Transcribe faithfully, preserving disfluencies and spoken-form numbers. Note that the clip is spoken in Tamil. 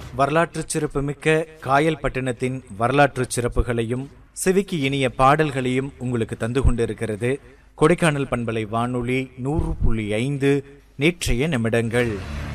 வரலாற்று சிறப்புமிக்க காயல்பட்டினத்தின் வரலாற்று சிறப்புகளையும் செவிக்கு இனிய பாடல்களையும் உங்களுக்கு தந்து கொண்டிருக்கிறது கொடைக்கானல் பண்பலை வானொலி நூறு புள்ளி ஐந்து நேற்றைய நிமிடங்கள்.